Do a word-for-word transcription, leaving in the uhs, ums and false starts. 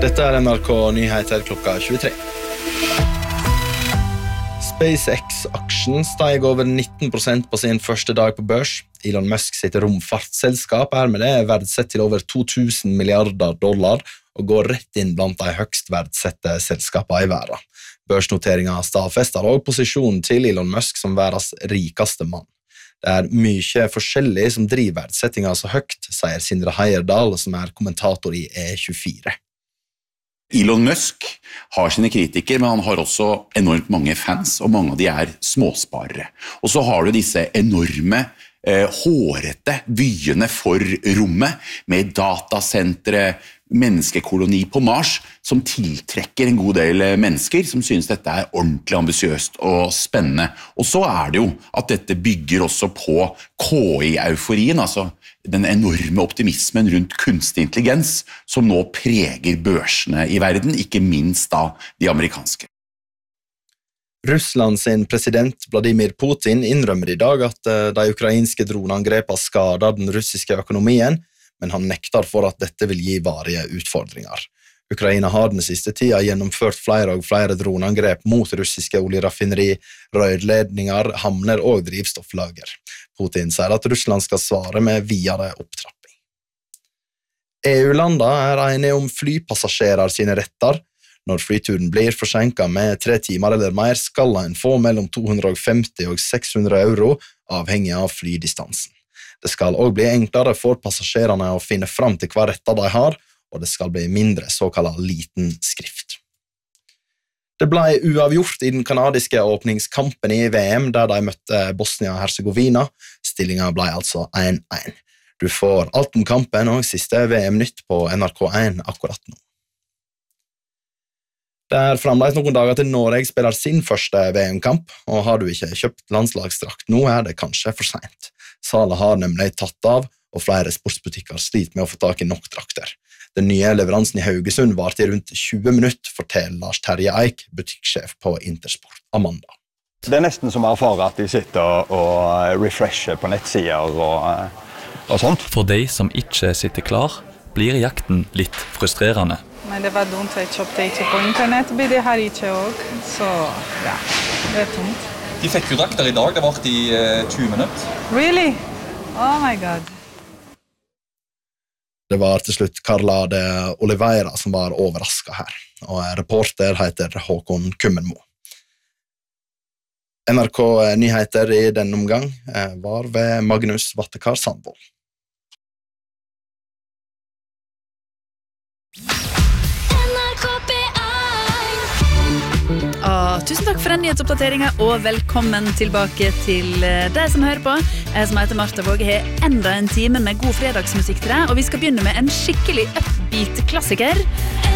Dette er N R K Nyheter klokka tjuetre. SpaceX-aksjen steg over nitten prosent på sin første dag på børs. Elon Musk sitt romfartsselskap er med det verdsett til over to tusen milliarder dollar og går rett inn blant de høgst verdsette selskapene i verden. Børsnoteringen stadfester også posisjonen til Elon Musk som verdens rikeste mann. Det er mye forskjellig som driver verdsettingen så høyt, sier Sindre Heierdal, som er kommentator i E tjuefire. Elon Musk har sine kritikere, men han har også enormt mange fans, og mange av de er småsparere. Og så har du disse enorme, eh, hårete vyene for rommet, med datasentre, menneskekoloni på Mars, som tiltrekker en god del mennesker, som synes dette er ordentlig ambisiøst og spennende. Og så er det jo at dette bygger også på K I-euforien, altså den enorme optimismen rundt kunstig intelligens, som nå preger børsene i verden, ikke minst da de amerikanske. Russland sin president Vladimir Putin innrømmer i dag at de ukrainske droneangrepene skader den russiske økonomien, men han nekter for at dette vil gi varige utfordringer. Ukraina har den siste tida gjennomført flere og flere droneangrep mot russiske oljeraffineri, rørledninger, hamner og drivstofflager. Putin sier at Russland skal svare med videre opptrapping. E U-landene er enige om flypassasjerer sine retter. Når flyturen blir forsinket med tre timer eller mer, skal en få mellom to hundre og femti og seks hundre euro, avhengig av flydistansen. Det skal også bli enklere for passasjerene å finne fram til hva retter de har, og det skal bli mindre såkalt liten skrift. Det ble uavgjort i den kanadiske åpningskampen i V M, der de møtte Bosnia-Herzegovina. Stillingen ble altså én én. Du får alt om kampen og siste V M-nytt på N R K én akkurat nå. Det er fremdeles noen dager til Norge spiller sin første V M-kamp, og har du ikke kjøpt landslagsdrakt nå, er det kanskje for sent. Salet har nemlig tatt av, og flere sportsbutikker sliter med å få tak i nok drakter. Den nye leveransen i Haugesund var til rundt tjue minutter, forteller Lars Terje Eik, butikksjef på Intersport Amanda. Det er nesten som å erfare at de sitter og refresher på nettsider og, og sånt. For de som ikke sitter klar, blir jakten litt frustrerende. Men det var dumt at jeg kjøpte ikke på internett, men det har ikke også, så ja, det er tomt. De fikk jo drakter i dag, det var i uh, tjue minutter. Really? Oh my god. Det var til slutt Carla de Oliveira som var overrasket her, og reporter heter Håkon Kummenmo. N R K Nyheter i denne omgang var ved Magnus Vattekar Sandvold. Ah, tusen takk for den nyhetsoppdateringen, og velkommen tilbake til deg som hører på. Jeg som heter Martha Våge har enda en time med god fredagsmusikk til deg, og vi skal begynne med en skikkelig upbeat klassiker.